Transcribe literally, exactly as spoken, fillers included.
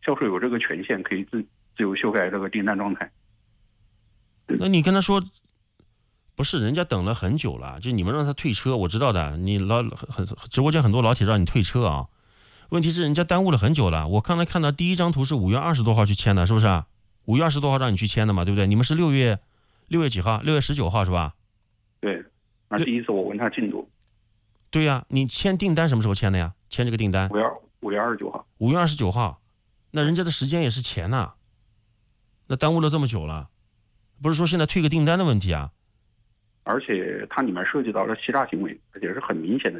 销售有这个权限，可以自自由修改这个订单状态。 那你跟他说，不是人家等了很久了，就你们让他退车，我知道的。你老很直播间很多老铁让你退车啊，问题是人家耽误了很久了。我刚才看到第一张图是五月二十多号去签的，是不是啊？五月二十多号让你去签的嘛，对不对？你们是六月六月几号？六月十九号是吧？ 对，那第一次我问他进度。 对呀、啊，你签订单什么时候签的呀？签这个订单？ 五月五月二十九号。 五月二十九号，那人家的时间也是钱呐、啊，那耽误了这么久了，不是说现在退个订单的问题啊？ 而且它里面涉及到了欺诈行为，而且是很明显的